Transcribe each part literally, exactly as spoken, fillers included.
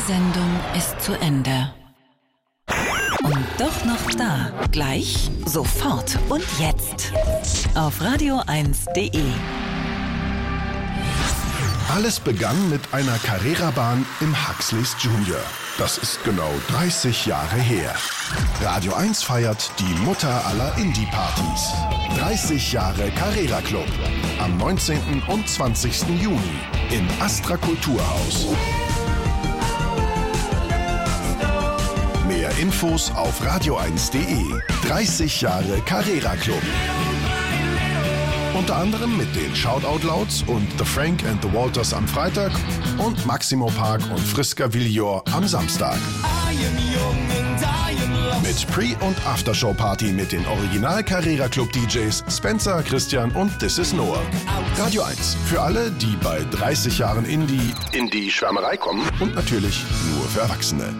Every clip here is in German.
Sendung ist zu Ende. Und doch noch da. Gleich, sofort und jetzt. Auf radio eins punkt de. Alles begann mit einer Carrera-Bahn im Huxleys Junior. Das ist genau dreißig Jahre her. Radio eins feiert die Mutter aller Indie-Partys. dreißig Jahre Carrera Club. Am neunzehnten und zwanzigsten Juni im Astra Kulturhaus. Mehr Infos auf radio eins punkt de. dreißig Jahre Carrera Club. Unter anderem mit den Shoutout Louds und The Frank and the Walters am Freitag und Maximo Park und Friska Villor am Samstag. Mit Pre- und Aftershow-Party mit den Original Carrera Club D Js Spencer, Christian und This is Noah. Radio eins. Für alle, die bei dreißig Jahren Indie in die Schwärmerei kommen und natürlich nur für Erwachsene.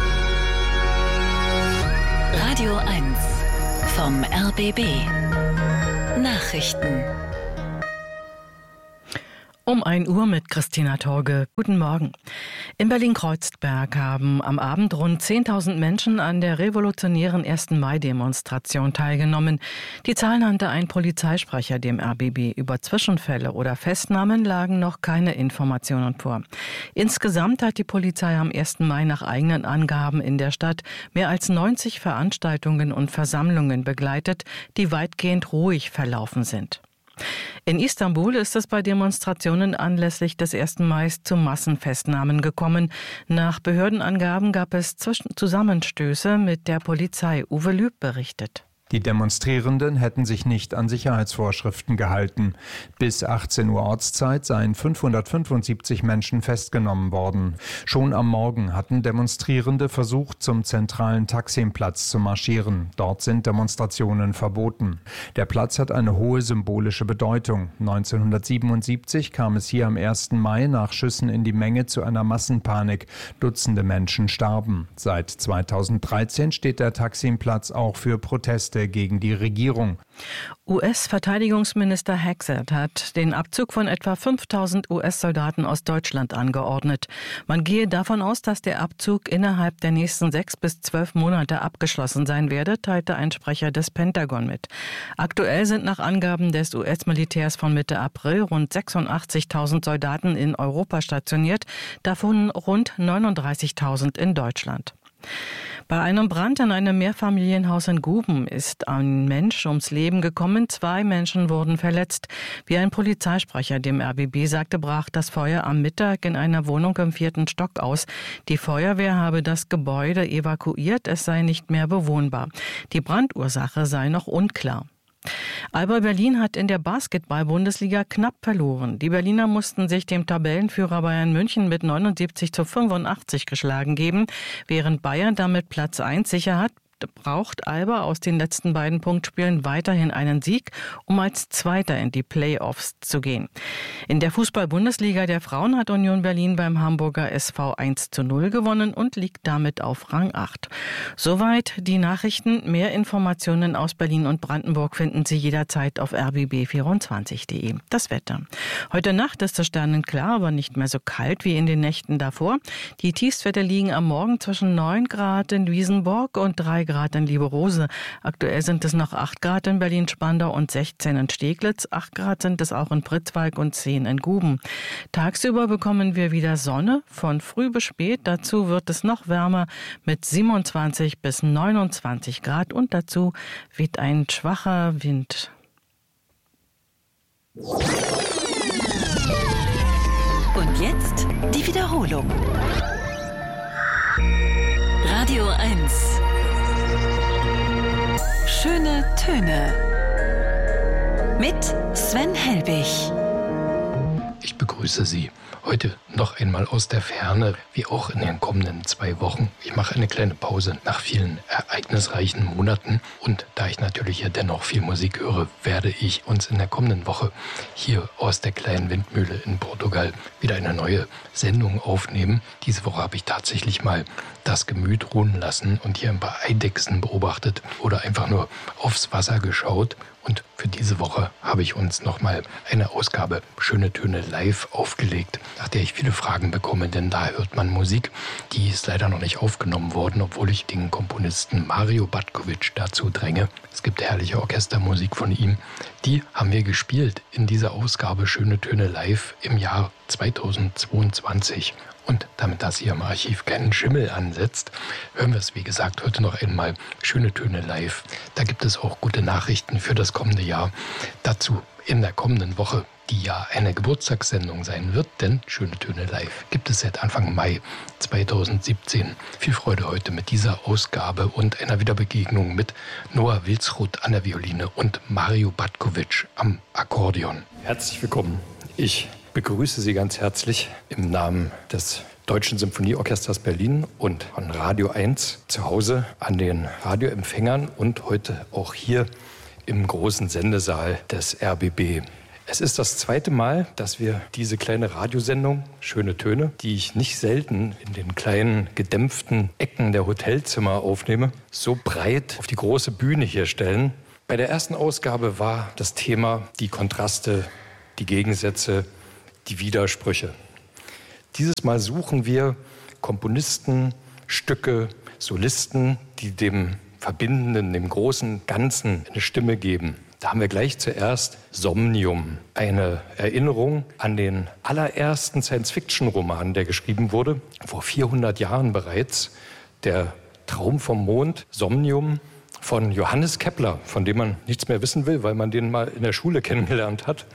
Radio eins vom R B B. Nachrichten. Um ein Uhr mit Christina Torge. Guten Morgen. In Berlin-Kreuzberg haben am Abend rund zehntausend Menschen an der revolutionären ersten Mai-Demonstration teilgenommen. Die Zahl nannte ein Polizeisprecher dem R B B. Über Zwischenfälle oder Festnahmen lagen noch keine Informationen vor. Insgesamt hat die Polizei am ersten Mai nach eigenen Angaben in der Stadt mehr als neunzig Veranstaltungen und Versammlungen begleitet, die weitgehend ruhig verlaufen sind. In Istanbul ist es bei Demonstrationen anlässlich des ersten Mai zu Massenfestnahmen gekommen. Nach Behördenangaben gab es Zusammenstöße mit der Polizei. Uwe Lüb berichtet. Die Demonstrierenden hätten sich nicht an Sicherheitsvorschriften gehalten. Bis achtzehn Uhr Ortszeit seien fünfhundertfünfundsiebzig Menschen festgenommen worden. Schon am Morgen hatten Demonstrierende versucht, zum zentralen Taksimplatz zu marschieren. Dort sind Demonstrationen verboten. Der Platz hat eine hohe symbolische Bedeutung. neunzehnhundertsiebenundsiebzig kam es hier am ersten Mai nach Schüssen in die Menge zu einer Massenpanik. Dutzende Menschen starben. Seit zweitausenddreizehn steht der Taksimplatz auch für Proteste gegen die Regierung. U S-Verteidigungsminister Hexet hat den Abzug von etwa fünftausend U S-Soldaten aus Deutschland angeordnet. Man gehe davon aus, dass der Abzug innerhalb der nächsten sechs bis zwölf Monate abgeschlossen sein werde, teilte ein Sprecher des Pentagon mit. Aktuell sind nach Angaben des U S-Militärs von Mitte April rund sechsundachtzigtausend Soldaten in Europa stationiert, davon rund neununddreißigtausend in Deutschland. Bei einem Brand in einem Mehrfamilienhaus in Guben ist ein Mensch ums Leben gekommen. Zwei Menschen wurden verletzt. Wie ein Polizeisprecher dem R B B sagte, brach das Feuer am Mittag in einer Wohnung im vierten Stock aus. Die Feuerwehr habe das Gebäude evakuiert. Es sei nicht mehr bewohnbar. Die Brandursache sei noch unklar. Alba Berlin hat in der Basketball-Bundesliga knapp verloren. Die Berliner mussten sich dem Tabellenführer Bayern München mit neunundsiebzig zu fünfundachtzig geschlagen geben. Während Bayern damit Platz eins sicher hat, braucht Alba aus den letzten beiden Punktspielen weiterhin einen Sieg, um als Zweiter in die Playoffs zu gehen. In der Fußball-Bundesliga der Frauen hat Union Berlin beim Hamburger S V eins zu null gewonnen und liegt damit auf Rang acht. Soweit die Nachrichten. Mehr Informationen aus Berlin und Brandenburg finden Sie jederzeit auf r b b vierundzwanzig punkt de. Das Wetter. Heute Nacht ist es sternenklar, aber nicht mehr so kalt wie in den Nächten davor. Die Tiefstwerte liegen am Morgen zwischen neun Grad in Wiesenborg und drei Grad in Lieberose. Aktuell sind es noch acht Grad in Berlin-Spandau und sechzehn in Steglitz. acht Grad sind es auch in Pritzwalk und zehn in Guben. Tagsüber bekommen wir wieder Sonne, von früh bis spät. Dazu wird es noch wärmer mit siebenundzwanzig bis neunundzwanzig Grad und dazu weht ein schwacher Wind. Und jetzt die Wiederholung. Radio eins. Schöne Töne. Mit Sven Helbig. Ich begrüße Sie heute noch einmal aus der Ferne, wie auch in den kommenden zwei Wochen. Ich mache eine kleine Pause nach vielen ereignisreichen Monaten. Und da ich natürlich ja dennoch viel Musik höre, werde ich uns in der kommenden Woche hier aus der kleinen Windmühle in Portugal wieder eine neue Sendung aufnehmen. Diese Woche habe ich tatsächlich mal das Gemüt ruhen lassen und hier ein paar Eidechsen beobachtet oder einfach nur aufs Wasser geschaut. Und für diese Woche habe ich uns nochmal eine Ausgabe Schöne Töne live aufgelegt, nach der ich viel viele Fragen bekomme, denn da hört man Musik, die ist leider noch nicht aufgenommen worden, obwohl ich den Komponisten Mario Batkovic dazu dränge. Es gibt herrliche Orchestermusik von ihm. Die haben wir gespielt in dieser Ausgabe Schöne Töne live im Jahr zweitausendzweiundzwanzig. Und damit das hier im Archiv keinen Schimmel ansetzt, hören wir es, wie gesagt, heute noch einmal Schöne Töne live. Da gibt es auch gute Nachrichten für das kommende Jahr. Dazu in der kommenden Woche, die ja eine Geburtstagssendung sein wird, denn Schöne Töne live gibt es seit Anfang Mai zweitausendsiebzehn. Viel Freude heute mit dieser Ausgabe und einer Wiederbegegnung mit Noah Wilsruth an der Violine und Mario Batkovic am Akkordeon. Herzlich willkommen. Ich begrüße Sie ganz herzlich im Namen des Deutschen Symphonieorchesters Berlin und von Radio eins zu Hause an den Radioempfängern und heute auch hier im großen Sendesaal des R B B. Es ist das zweite Mal, dass wir diese kleine Radiosendung Schöne Töne, die ich nicht selten in den kleinen gedämpften Ecken der Hotelzimmer aufnehme, so breit auf die große Bühne hier stellen. Bei der ersten Ausgabe war das Thema die Kontraste, die Gegensätze, die Widersprüche. Dieses Mal suchen wir Komponisten, Stücke, Solisten, die dem Verbindenden, dem großen Ganzen eine Stimme geben. Da haben wir gleich zuerst Somnium, eine Erinnerung an den allerersten Science-Fiction-Roman, der geschrieben wurde, vor vierhundert Jahren bereits, der Traum vom Mond, Somnium, von Johannes Kepler, von dem man nichts mehr wissen will, weil man den mal in der Schule kennengelernt hat.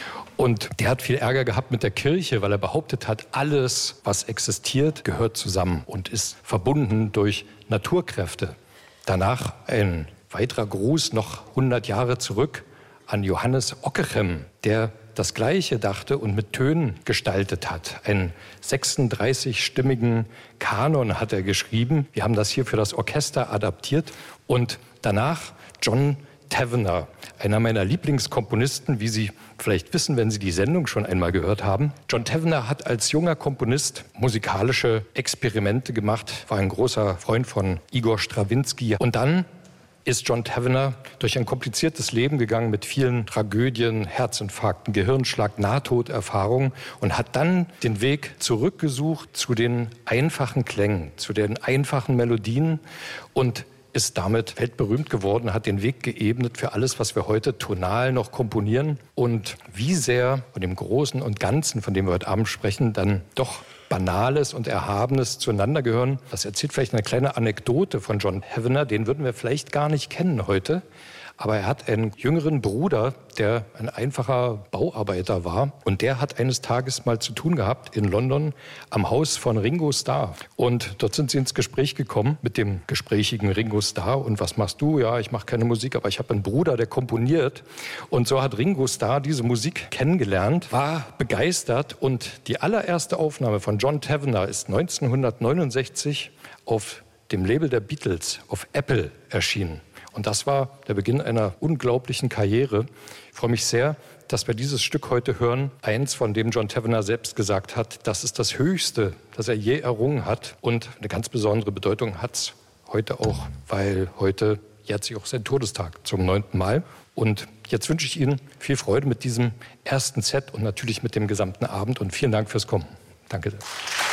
Und der hat viel Ärger gehabt mit der Kirche, weil er behauptet hat, alles, was existiert, gehört zusammen und ist verbunden durch Naturkräfte. Danach ein weiterer Gruß noch hundert Jahre zurück an Johannes Ockeghem, der das Gleiche dachte und mit Tönen gestaltet hat. Einen sechsunddreißig-stimmigen Kanon hat er geschrieben. Wir haben das hier für das Orchester adaptiert. Und danach John Tavener, einer meiner Lieblingskomponisten, wie Sie vielleicht wissen, wenn Sie die Sendung schon einmal gehört haben. John Tavener hat als junger Komponist musikalische Experimente gemacht, war ein großer Freund von Igor Strawinski. Und dann ist John Tavener durch ein kompliziertes Leben gegangen mit vielen Tragödien, Herzinfarkten, Gehirnschlag, Nahtoderfahrungen und hat dann den Weg zurückgesucht zu den einfachen Klängen, zu den einfachen Melodien und ist damit weltberühmt geworden, hat den Weg geebnet für alles, was wir heute tonal noch komponieren. Und wie sehr von dem Großen und Ganzen, von dem wir heute Abend sprechen, dann doch Banales und Erhabenes zueinander gehören. Das erzählt vielleicht eine kleine Anekdote von John Tavener, den würden wir vielleicht gar nicht kennen heute. Aber er hat einen jüngeren Bruder, der ein einfacher Bauarbeiter war. Und der hat eines Tages mal zu tun gehabt in London am Haus von Ringo Starr. Und dort sind sie ins Gespräch gekommen mit dem gesprächigen Ringo Starr. Und was machst du? Ja, ich mache keine Musik, aber ich habe einen Bruder, der komponiert. Und so hat Ringo Starr diese Musik kennengelernt, war begeistert. Und die allererste Aufnahme von John Tavener ist neunzehnhundertneunundsechzig auf dem Label der Beatles, auf Apple, erschienen. Und das war der Beginn einer unglaublichen Karriere. Ich freue mich sehr, dass wir dieses Stück heute hören. Eins, von dem John Tavener selbst gesagt hat, das ist das Höchste, das er je errungen hat. Und eine ganz besondere Bedeutung hat es heute auch, weil heute jährt sich auch sein Todestag zum neunten Mal. Und jetzt wünsche ich Ihnen viel Freude mit diesem ersten Set und natürlich mit dem gesamten Abend. Und vielen Dank fürs Kommen. Danke sehr.